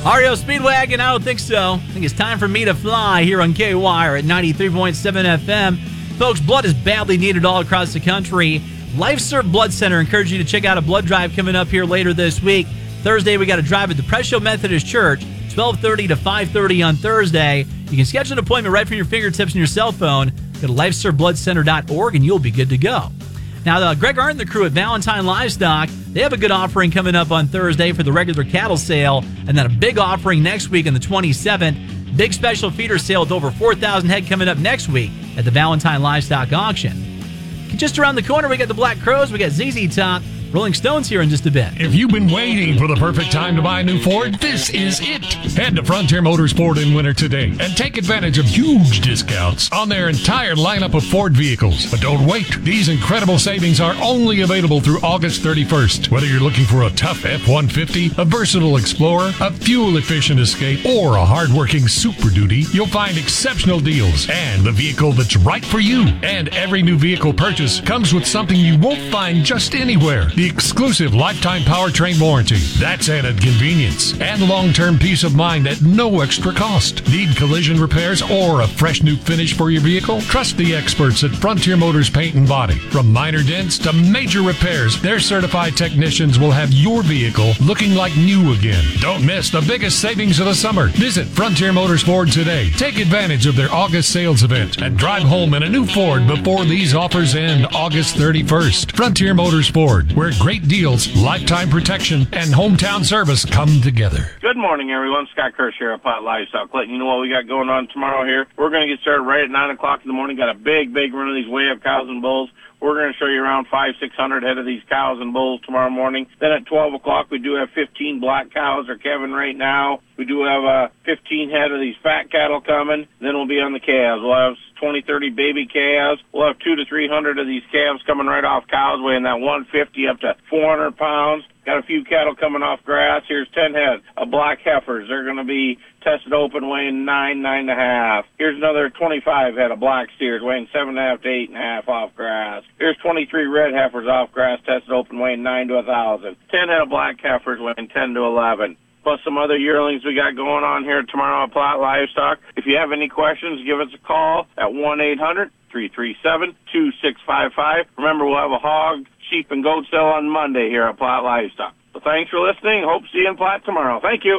REO Speedwagon, I don't think so. I think it's time for me to fly here on KWire at 93.7 FM. Folks, blood is badly needed all across the country. LifeServe Blood Center encourage you to check out a blood drive coming up here later this week. Thursday, we got a drive at the Presho Methodist Church, 12:30 to 5:30 on Thursday. You can schedule an appointment right from your fingertips and your cell phone. Go to lifeservebloodcenter.org and you'll be good to go. Now, Greg Arndt and the crew at Valentine Livestock, they have a good offering coming up on Thursday for the regular cattle sale, and then a big offering next week on the 27th. Big special feeder sale with over 4,000 head coming up next week at the Valentine Livestock Auction. Just around the corner, we got the Black Crowes, we got ZZ Top, Rolling Stones here in just a bit. If you've been waiting for the perfect time to buy a new Ford, this is it. Head to Frontier Motors Ford in Winter today and take advantage of huge discounts on their entire lineup of Ford vehicles. But don't wait. These incredible savings are only available through August 31st. Whether you're looking for a tough F-150, a versatile Explorer, a fuel-efficient Escape, or a hard-working Super Duty, you'll find exceptional deals and the vehicle that's right for you. And every new vehicle purchase comes with something you won't find just anywhere. The exclusive lifetime powertrain warranty. That's added convenience and long-term peace of mind at no extra cost. Need collision repairs or a fresh new finish for your vehicle? Trust the experts at Frontier Motors Paint and Body. From minor dents to major repairs, their certified technicians will have your vehicle looking like new again. Don't miss the biggest savings of the summer. Visit Frontier Motors Ford today. Take advantage of their August sales event and drive home in a new Ford before these offers end August 31st. Frontier Motors Ford, where great deals, lifetime protection, and hometown service come together. Good morning, everyone. Scott Kirsch here at Pot Livestock. Letting you know what we got going on tomorrow here. We're going to get started right at 9 o'clock in the morning. Got a big run of these way-up cows and bulls. We're going to show you around 500-600 head of these cows and bulls tomorrow morning. Then at 12 o'clock, we do have 15 black cows. They're Kevin right now. We do have 15 head of these fat cattle coming. Then we'll be on the calves. We'll have 20, 30 baby calves. We'll have 200 to 300 of these calves coming right off cows, weighing that 150 up to 400 pounds. Got a few cattle coming off grass. Here's 10 head of black heifers. They're going to be tested open, weighing 9.5. Here's another 25 head of black steers, weighing 7.5 to 8.5 off grass. Here's 23 red heifers off grass, tested open, weighing 9 to 1,000. 10 head of black heifers, weighing 10 to 11. Plus some other yearlings we got going on here tomorrow at Platt Livestock. If you have any questions, give us a call at 1-800-337-2655. Remember, we'll have a hog, sheep, and goat sale on Monday here at Platt Livestock. So thanks for listening. Hope to see you in Platt tomorrow. Thank you.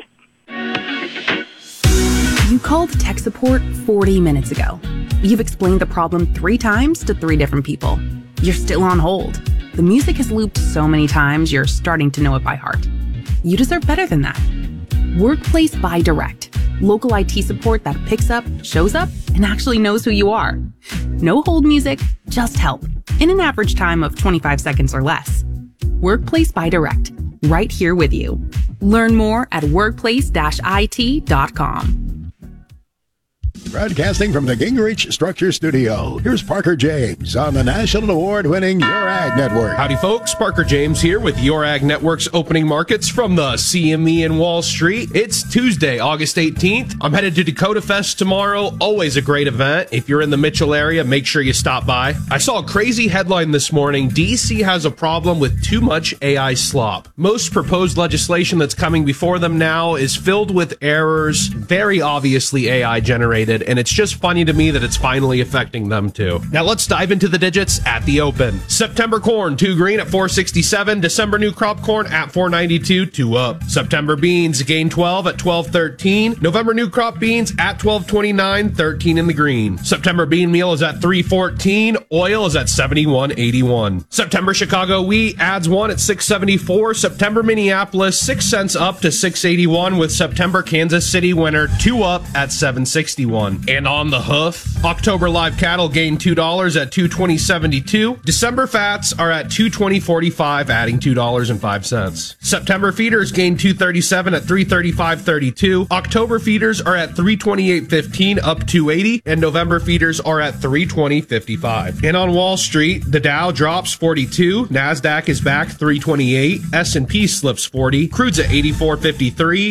You called tech support 40 minutes ago. You've explained the problem 3 times to 3 different people. You're still on hold. The music has looped so many times, you're starting to know it by heart. You deserve better than that. Workplace by Direct. Local IT support that picks up, shows up, and actually knows who you are. No hold music, just help. In an average time of 25 seconds or less. Workplace by Direct. Right here with you. Learn more at workplace-it.com. Broadcasting from the Gingrich Structure Studio, here's Parker James on the national award-winning Your Ag Network. Howdy, folks. Parker James here with Your Ag Network's opening markets from the CME in Wall Street. It's Tuesday, August 18th. I'm headed to Dakota Fest tomorrow. Always a great event. If you're in the Mitchell area, make sure you stop by. I saw a crazy headline this morning. DC has a problem with too much AI slop. Most proposed legislation that's coming before them now is filled with errors, very obviously AI generated. And it's just funny to me that it's finally affecting them too. Now let's dive into the digits at the open. September corn, 2 green at 467. December new crop corn at 492, 2 up. September beans gain 12 at 1213. November new crop beans at 1229, 13 in the green. September bean meal is at 314. Oil is at 71.81. September Chicago wheat adds 1 at 674. September Minneapolis 6 cents up to 681, with September Kansas City winter 2 up at 761. And on the hoof, October live cattle gained $2 at 220.72. December fats are at 220.45, adding $2.05. September feeders gained 237 at 335.32. October feeders are at 328.15, up 280, and November feeders are at 320.55. And on Wall Street, the Dow drops 42, Nasdaq is back 328, S&P slips 40, crude's at 84.53.